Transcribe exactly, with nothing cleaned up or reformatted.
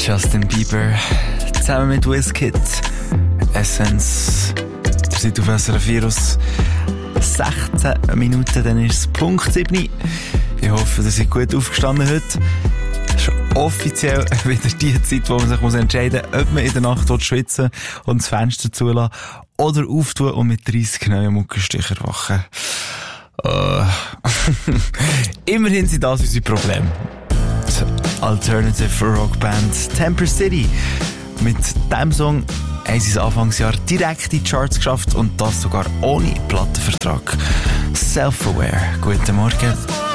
Justin Bieber zusammen mit Wizkid, Essence. Ihr seid auf S R F Virus. sechzehn Minuten, dann ist es Punkt sieben. Ich hoffe, ihr seid gut aufgestanden heute. Das ist offiziell wieder die Zeit, wo man sich muss entscheiden muss, ob man in der Nacht schwitzen und das Fenster zulassen oder auftun und mit dreissig neuen Muckensticher wachen. Uh. Immerhin sind das unsere Probleme. Die Alternative Rockband Temper City. Mit diesem Song haben sie es Anfangsjahr direkt in die Charts geschafft und das sogar ohne Plattenvertrag. Self-aware. Guten Morgen.